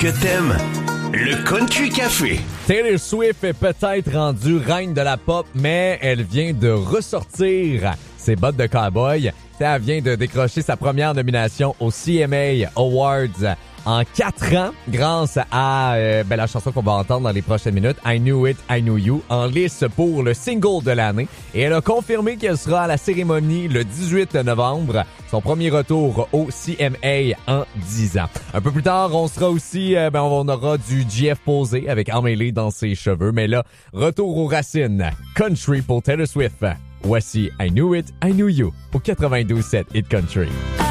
que t'aimes, le Country Café. Taylor Swift est peut-être rendue reine de la pop, mais elle vient de ressortir ses bottes de cowboy. Elle vient de décrocher sa première nomination aux CMA Awards en 4 ans grâce à la chanson qu'on va entendre dans les prochaines minutes, I Knew It, I Knew You, en lice pour le single de l'année. Et elle a confirmé qu'elle sera à la cérémonie le 18 novembre, son premier retour au CMA en 10 ans. Un peu plus tard, on sera aussi, on aura du GF posé avec Amélie dans ses cheveux. Mais là, retour aux racines, country pour Taylor Swift. Voici I Knew It, I Knew You au 92.7 Hit Country.